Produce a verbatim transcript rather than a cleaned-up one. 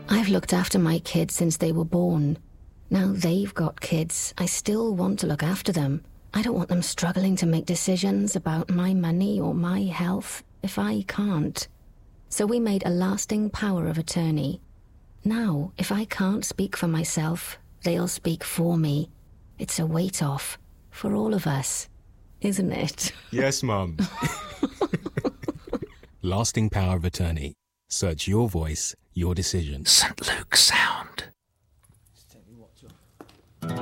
I've looked after my kids since they were born. Now they've got kids. I still want to look after them. I don't want them struggling to make decisions about my money or my health if I can't. So we made a lasting power of attorney. Now, if I can't speak for myself, they'll speak for me. It's a weight off for all of us, isn't it? Yes, Mum. Lasting power of attorney. Search your voice, your decision. Saint Luke's Sound.